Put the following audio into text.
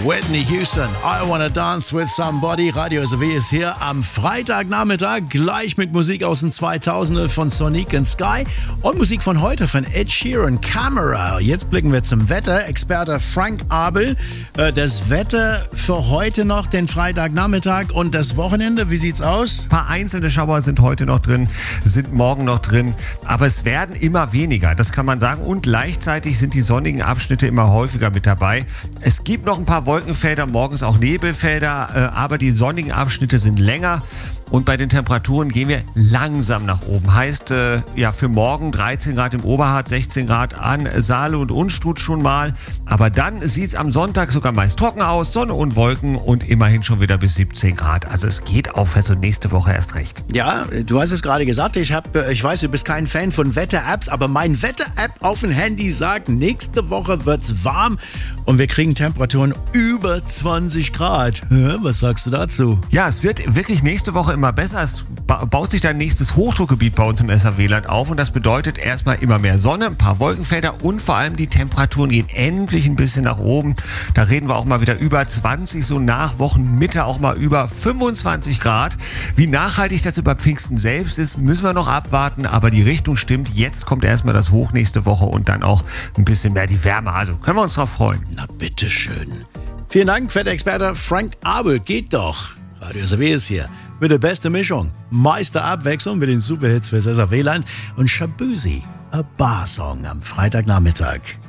Whitney Houston, I Wanna Dance With Somebody. Radio SW ist hier am Freitagnachmittag, gleich mit Musik aus den 2000er von Sonic and Sky und Musik von heute von Ed Sheeran, Camera. Jetzt blicken wir zum Wetter. Experte Frank Abel. Das Wetter für heute noch, den Freitagnachmittag und das Wochenende, wie sieht's aus? Ein paar einzelne Schauer sind heute noch drin, sind morgen noch drin, aber es werden immer weniger, das kann man sagen. Und gleichzeitig sind die sonnigen Abschnitte immer häufiger mit dabei. Es gibt noch ein paar Wolkenfelder, morgens auch Nebelfelder, aber die sonnigen Abschnitte sind länger und bei den Temperaturen gehen wir langsam nach oben. Heißt, für morgen 13 Grad im Oberharz, 16 Grad an Saale und Unstrut schon mal, aber dann sieht es am Sonntag sogar meist trocken aus, Sonne und Wolken und immerhin schon wieder bis 17 Grad. Also es geht aufwärts und nächste Woche erst recht. Ja, du hast es gerade gesagt, ich weiß, du bist kein Fan von Wetter-Apps, aber mein Wetter-App auf dem Handy sagt, nächste Woche wird's warm und wir kriegen Temperaturen über 20 Grad. Was sagst du dazu? Ja, es wird wirklich nächste Woche immer besser. Es baut sich dann nächstes Hochdruckgebiet bei uns im SAW-Land auf und das bedeutet erstmal immer mehr Sonne, ein paar Wolkenfelder und vor allem die Temperaturen gehen endlich ein bisschen nach oben. Da reden wir auch mal wieder über 20, so nach Wochenmitte auch mal über 25 Grad. Wie nachhaltig das über Pfingsten selbst ist, müssen wir noch abwarten, aber die Richtung stimmt. Jetzt kommt erstmal das Hoch nächste Woche und dann auch ein bisschen mehr die Wärme. Also können wir uns drauf freuen. Na bitteschön. Vielen Dank, Wetterexperte Frank Abel. Geht doch. Radio SAW ist hier mit der besten Mischung. Meiste Abwechslung mit den Superhits fürs SAW-Land und Shabuzi, a Bar-Song am Freitagnachmittag.